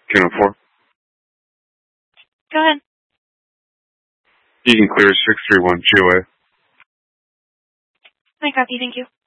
Can I 4? Go ahead. You can clear 631 GOA. I copy, thank you.